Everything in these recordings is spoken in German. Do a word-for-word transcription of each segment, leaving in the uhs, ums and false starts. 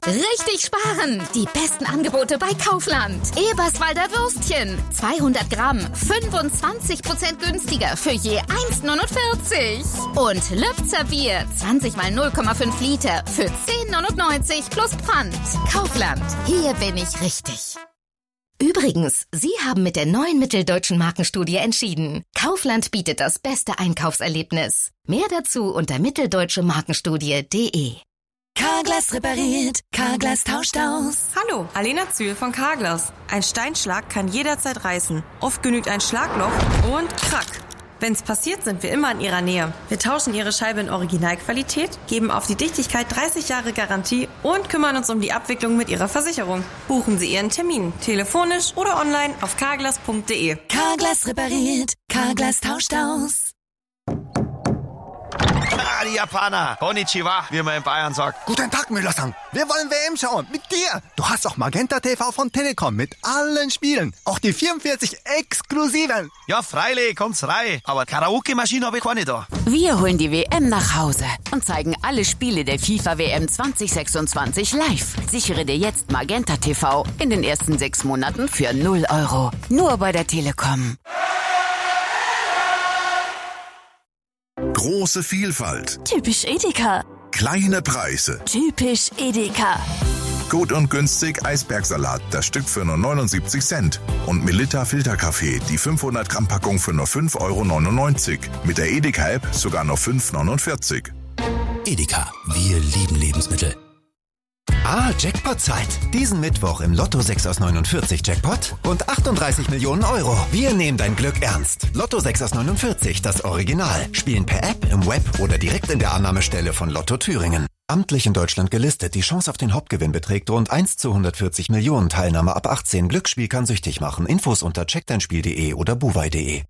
Richtig sparen! Die besten Angebote bei Kaufland. Eberswalder Würstchen. zweihundert Gramm. fünfundzwanzig Prozent günstiger für je eins neunundvierzig. Und Löbzer Bier. zwanzig mal null Komma fünf Liter für zehn neunundneunzig plus Pfand. Kaufland. Hier bin ich richtig. Übrigens, Sie haben mit der neuen Mitteldeutschen Markenstudie entschieden. Kaufland bietet das beste Einkaufserlebnis. Mehr dazu unter mitteldeutsche markenstudie punkt de. Carglass repariert, Carglass tauscht aus. Hallo, Alena Zühl von Carglass. Ein Steinschlag kann jederzeit reißen. Oft genügt ein Schlagloch und krack. Wenn's passiert, sind wir immer in Ihrer Nähe. Wir tauschen Ihre Scheibe in Originalqualität, geben auf die Dichtigkeit dreißig Jahre Garantie und kümmern uns um die Abwicklung mit Ihrer Versicherung. Buchen Sie Ihren Termin, telefonisch oder online auf carglass punkt de. Carglass repariert, Carglass tauscht aus. Ah, die Japaner. Konnichiwa, wie man in Bayern sagt. Guten Tag, Müller-san. Wir wollen W M schauen. Mit dir. Du hast auch Magenta T V von Telekom mit allen Spielen. Auch die vierundvierzig exklusiven. Ja, freilich, kommt's rein. Aber Karaoke-Maschine habe ich keine da. Wir holen die W M nach Hause und zeigen alle Spiele der FIFA W M zwanzig sechsundzwanzig live. Sichere dir jetzt Magenta T V in den ersten sechs Monaten für null Euro. Nur bei der Telekom. Große Vielfalt. Typisch Edeka. Kleine Preise. Typisch Edeka. Gut und günstig Eisbergsalat, das Stück für nur neunundsiebzig Cent. Und Melitta Filterkaffee, die fünfhundert Gramm Packung für nur fünf Euro neunundneunzig. Mit der Edeka-App sogar nur fünf Euro neunundvierzig. Edeka, wir lieben Lebensmittel. Ah, Jackpot-Zeit. Diesen Mittwoch im Lotto sechs aus neunundvierzig Jackpot und achtunddreißig Millionen Euro. Wir nehmen dein Glück ernst. Lotto sechs aus neunundvierzig, das Original. Spielen per App, im Web oder direkt in der Annahmestelle von Lotto Thüringen. Amtlich in Deutschland gelistet. Die Chance auf den Hauptgewinn beträgt rund eins zu hundertvierzig Millionen. Teilnahme ab achtzehn. Glücksspiel kann süchtig machen. Infos unter check dein spiel punkt de oder buwei punkt de.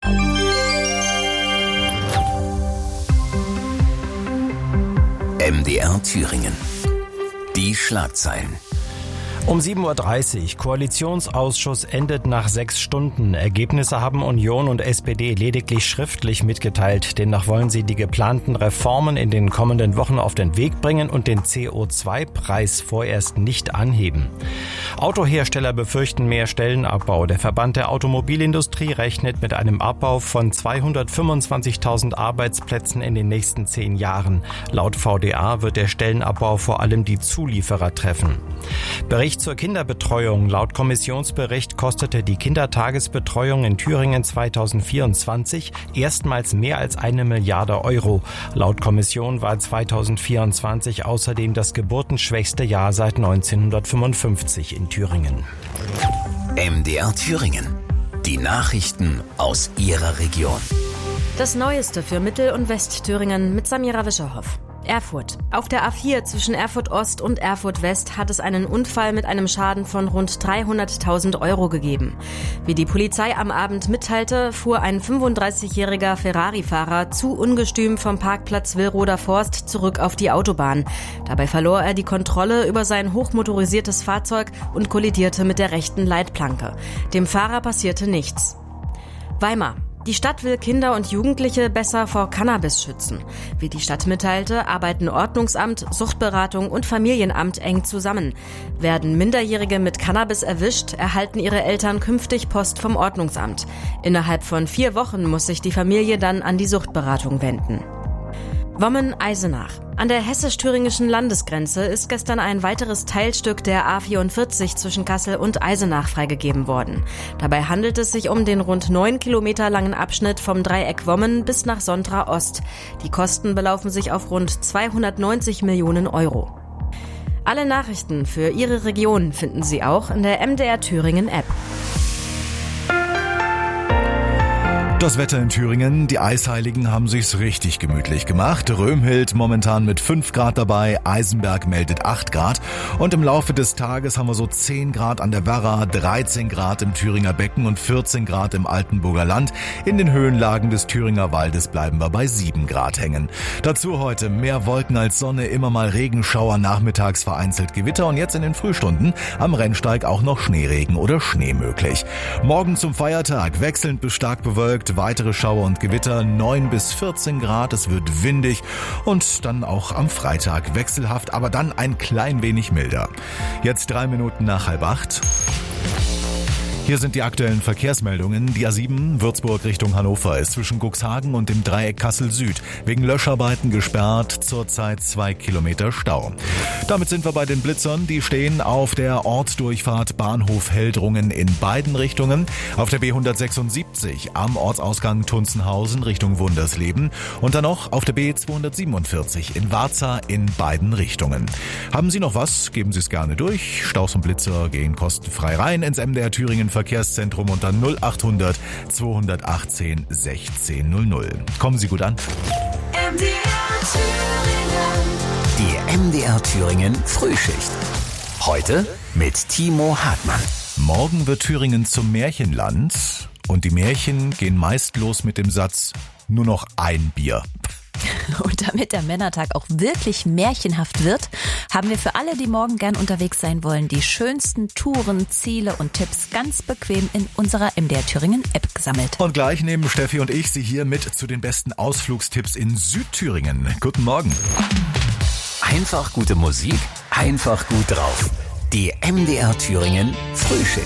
M D R Thüringen. Die Schlagzeilen. Um sieben Uhr dreißig. Koalitionsausschuss endet nach sechs Stunden. Ergebnisse haben Union und S P D lediglich schriftlich mitgeteilt. Demnach wollen sie die geplanten Reformen in den kommenden Wochen auf den Weg bringen und den C O zwei Preis vorerst nicht anheben. Autohersteller befürchten mehr Stellenabbau. Der Verband der Automobilindustrie rechnet mit einem Abbau von zweihundertfünfundzwanzigtausend Arbeitsplätzen in den nächsten zehn Jahren. Laut V D A wird der Stellenabbau vor allem die Zulieferer treffen. Bericht zur Kinderbetreuung. Laut Kommissionsbericht kostete die Kindertagesbetreuung in Thüringen zweitausendvierundzwanzig erstmals mehr als eine Milliarde Euro. Laut Kommission war zweitausendvierundzwanzig außerdem das geburtenschwächste Jahr seit neunzehnhundertfünfundfünfzig in Thüringen. M D R Thüringen. Die Nachrichten aus Ihrer Region. Das Neueste für Mittel- und Westthüringen mit Samira Wischerhoff. Erfurt. Auf der A vier zwischen Erfurt Ost und Erfurt West hat es einen Unfall mit einem Schaden von rund dreihunderttausend Euro gegeben. Wie die Polizei am Abend mitteilte, fuhr ein fünfunddreißigjähriger Ferrari-Fahrer zu ungestüm vom Parkplatz Willroder Forst zurück auf die Autobahn. Dabei verlor er die Kontrolle über sein hochmotorisiertes Fahrzeug und kollidierte mit der rechten Leitplanke. Dem Fahrer passierte nichts. Weimar. Die Stadt will Kinder und Jugendliche besser vor Cannabis schützen. Wie die Stadt mitteilte, arbeiten Ordnungsamt, Suchtberatung und Familienamt eng zusammen. Werden Minderjährige mit Cannabis erwischt, erhalten ihre Eltern künftig Post vom Ordnungsamt. Innerhalb von vier Wochen muss sich die Familie dann an die Suchtberatung wenden. Wommen-Eisenach. An der hessisch-thüringischen Landesgrenze ist gestern ein weiteres Teilstück der A vierundvierzig zwischen Kassel und Eisenach freigegeben worden. Dabei handelt es sich um den rund neun Kilometer langen Abschnitt vom Dreieck Wommen bis nach Sontra Ost. Die Kosten belaufen sich auf rund zweihundertneunzig Millionen Euro. Alle Nachrichten für Ihre Region finden Sie auch in der M D R Thüringen App. Das Wetter in Thüringen, die Eisheiligen haben sich's richtig gemütlich gemacht. Römhild momentan mit fünf Grad dabei, Eisenberg meldet acht Grad und im Laufe des Tages haben wir so zehn Grad an der Werra, dreizehn Grad im Thüringer Becken und vierzehn Grad im Altenburger Land. In den Höhenlagen des Thüringer Waldes bleiben wir bei sieben Grad hängen. Dazu heute mehr Wolken als Sonne, immer mal Regenschauer, nachmittags vereinzelt Gewitter und jetzt in den Frühstunden am Rennsteig auch noch Schneeregen oder Schnee möglich. Morgen zum Feiertag wechselnd bis stark bewölkt, gibt weitere Schauer und Gewitter, neun bis vierzehn Grad, es wird windig und dann auch am Freitag wechselhaft, aber dann ein klein wenig milder. Jetzt drei Minuten nach halb acht. Hier sind die aktuellen Verkehrsmeldungen. Die A sieben Würzburg Richtung Hannover ist zwischen Cuxhagen und dem Dreieck Kassel Süd wegen Löscharbeiten gesperrt, zurzeit zwei Kilometer Stau. Damit sind wir bei den Blitzern, die stehen auf der Ortsdurchfahrt Bahnhof Heldrungen in beiden Richtungen, auf der B hundertsechsundsiebzig am Ortsausgang Tunzenhausen Richtung Wundersleben und dann noch auf der B zweihundertsiebenundvierzig in Warza in beiden Richtungen. Haben Sie noch was? Geben Sie es gerne durch. Staus und Blitzer gehen kostenfrei rein ins M D R Thüringen Verkehrszentrum unter null achthundert zweihundertachtzehn sechzehn null null. Kommen Sie gut an. M D R Thüringen. Die M D R Thüringen Frühschicht. Heute mit Timo Hartmann. Morgen wird Thüringen zum Märchenland und die Märchen gehen meist los mit dem Satz: nur noch ein Bier. Und damit der Männertag auch wirklich märchenhaft wird, haben wir für alle, die morgen gern unterwegs sein wollen, die schönsten Touren, Ziele und Tipps ganz bequem in unserer M D R Thüringen App gesammelt. Und gleich nehmen Steffi und ich Sie hier mit zu den besten Ausflugstipps in Südthüringen. Guten Morgen. Einfach gute Musik, einfach gut drauf. Die M D R Thüringen Frühschicht.